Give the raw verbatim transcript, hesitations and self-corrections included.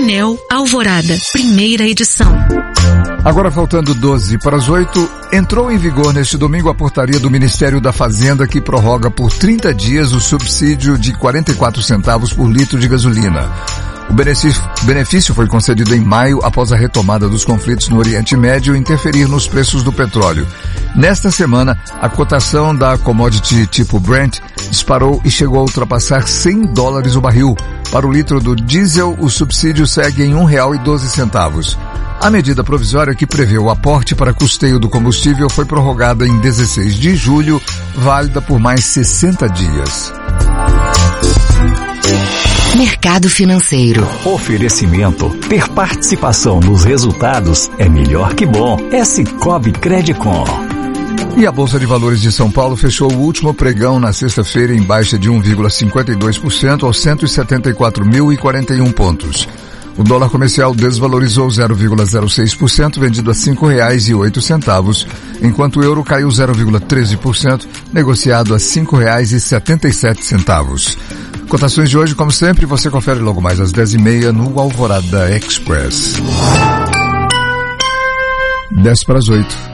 Painel Alvorada, primeira edição. Agora faltando doze para as oito, entrou em vigor neste domingo a portaria do Ministério da Fazenda que prorroga por trinta dias o subsídio de quarenta e quatro centavos por litro de gasolina. O benefício, benefício foi concedido em maio após a retomada dos conflitos no Oriente Médio interferir nos preços do petróleo. Nesta semana, a cotação da commodity tipo Brent disparou e chegou a ultrapassar cem dólares o barril. Para o litro do diesel, o subsídio segue em um real e doze centavos. A medida provisória que prevê o aporte para custeio do combustível foi prorrogada em dezesseis de julho, válida por mais sessenta dias. Mercado financeiro. Oferecimento. Ter participação nos resultados é melhor que bom. É Sicoob Credicom. E a Bolsa de Valores de São Paulo fechou o último pregão na sexta-feira em baixa de um vírgula cinquenta e dois por cento aos cento e setenta e quatro mil e quarenta e um pontos. O dólar comercial desvalorizou zero vírgula zero seis por cento, vendido a cinco reais e oito centavos, enquanto o euro caiu zero vírgula treze por cento, negociado a cinco reais e setenta e sete centavos. Cotações de hoje, como sempre, você confere logo mais às dez e meia no Alvorada Express. dez para as oito.